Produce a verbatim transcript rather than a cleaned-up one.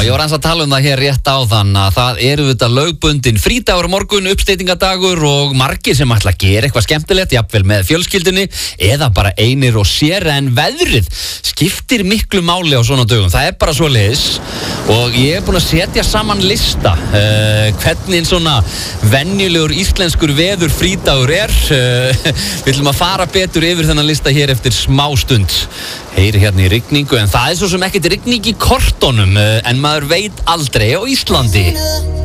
Ég var aðeins að tala um það hér rétt áðan að það eru þetta lögbundin frídagur á morgun, uppsteytingadagur og margir sem ætla að gera eitthvað skemmtilegt, jafnvel með fjölskyldunni eða bara einir og sér, en veðrið skiptir miklu máli á svona dögum. Það er bara svoleiðis og ég er búin að setja saman lista uh, hvernig svona venjulegur íslenskur veður frídagur er. Uh, við ætlum að fara betur yfir þennan lista hér eftir smá stund. Heyri hérna í rigningu, en það er svo sem ekkert rigning í kortunum, uh, en maður veit aldrei á Íslandi.